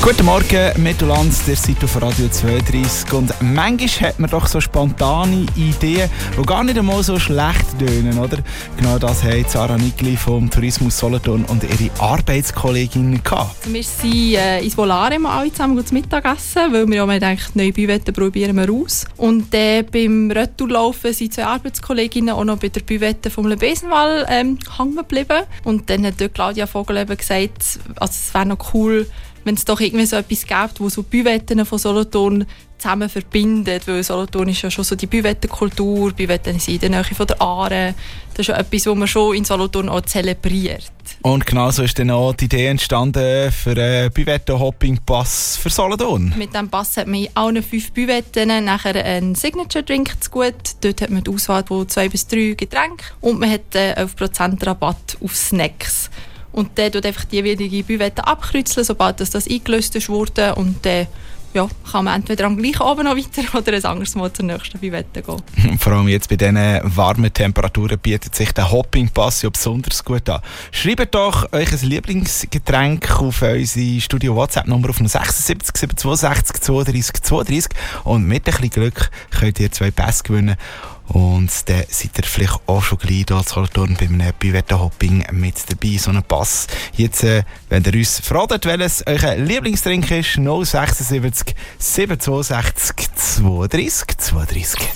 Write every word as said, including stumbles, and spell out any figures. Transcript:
Guten Morgen, Mittellands, der seid auf Radio zweiunddreissig. Und manchmal hat man doch so spontane Ideen, die gar nicht einmal so schlecht tönen, oder? Genau das haben Sarah Nigli vom Tourismus Solothurn und ihre Arbeitskolleginnen gehabt. Wir sind äh, ins Volare alle zusammen zum Mittagessen, weil wir ja gedacht, neue Büwette probieren wir aus. Und äh, beim Retourlaufen sind zwei Arbeitskolleginnen auch noch bei der Büwette vom Lebesenwall ähm, hängen geblieben. Und dann hat dort Claudia Vogel eben gesagt, also es wäre noch cool, wenn es doch irgendwie so etwas gibt, wo so Büwetten von Solothurn zusammen verbindet, weil Solothurn ist ja schon so die Büwettenkultur, Büwetten sind in der Nähe von der Aare, das ist ja etwas, was man schon in Solothurn auch zelebriert. Und genauso ist dann auch die Idee entstanden für einen Büwetten-Hopping-Pass für Solothurn. Mit diesem Pass hat man in allen fünf Büwetten nachher einen Signature-Drink zu gut. Dort hat man die Auswahl von zwei bis drei Getränke und man hat äh, elf Prozent Rabatt auf Snacks. Und dann tut einfach die jeweilige Büwette abkreuzeln, sobald das, das eingelöst ist wurde. Und dann ja, kann man entweder am gleichen Abend noch weiter oder ein anderes Mal zur nächsten Büwette gehen. Vor allem jetzt bei diesen warmen Temperaturen bietet sich der Hopping-Pass ja besonders gut an. Schreibt doch euch ein Lieblingsgetränk auf unsere Studio-WhatsApp-Nummer auf sechs sieben sieben zwei sechs zweiunddreissig zweiunddreissig und mit ein bisschen Glück könnt ihr zwei Pässe gewinnen. Und dann seid ihr vielleicht auch schon gleich hier in Solothurn bei einem Büwettenhopping mit dabei. So einen Pass. Jetzt, äh, wenn ihr uns fragt, welches euer Lieblingsdrink ist, null sechs sieben sieben zwei sechs zweiunddreissig zweiunddreissig.